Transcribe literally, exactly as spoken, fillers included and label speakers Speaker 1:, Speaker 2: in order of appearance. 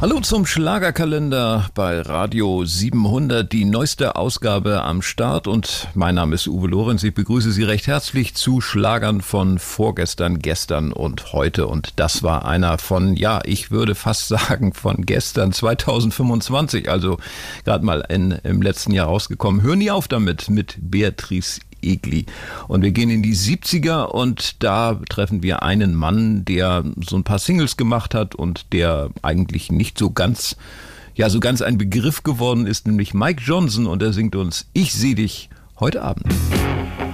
Speaker 1: Hallo zum Schlagerkalender bei Radio siebenhundert, die neueste Ausgabe am Start und mein Name ist Uwe Lorenz. Ich begrüße Sie recht herzlich zu Schlagern von vorgestern, gestern und heute und das war einer von, ja, ich würde fast sagen von gestern zweitausendfünfundzwanzig, also gerade mal in, im letzten Jahr rausgekommen. Hör nie auf damit mit Beatrice Egli. Und wir gehen in die siebziger und da treffen wir einen Mann, der so ein paar Singles gemacht hat und der eigentlich nicht so ganz, ja, so ganz ein Begriff geworden ist, nämlich Mike Johnson und er singt uns Ich seh dich heute Abend.